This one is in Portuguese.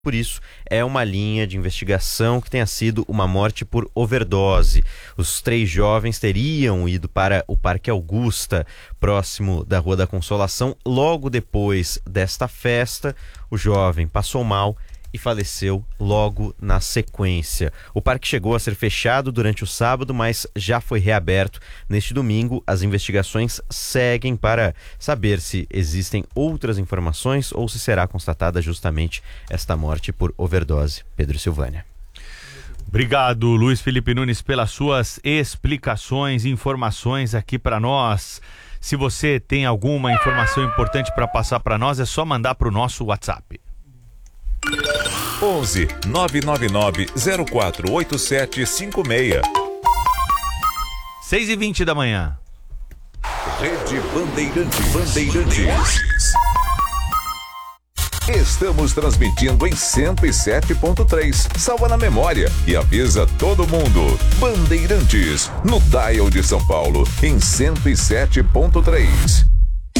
Por isso, é uma linha de investigação que tenha sido uma morte por overdose. Os 3 jovens teriam ido para o Parque Augusta, próximo da Rua da Consolação. Logo depois desta festa, o jovem passou mal e faleceu logo na sequência. O parque chegou a ser fechado durante o sábado, mas já foi reaberto neste domingo. As investigações seguem para saber se existem outras informações ou se será constatada justamente esta morte por overdose. Pedro Silvânia. Obrigado, Luiz Felipe Nunes, pelas suas explicações e informações aqui para nós. Se você tem alguma informação importante para passar para nós, é só mandar para o nosso WhatsApp. 11 999 048756. 6h20 da manhã. Rede Bandeirantes. Estamos transmitindo em 107.3. Salva na memória e avisa todo mundo. Bandeirantes, no dial de São Paulo, em 107.3.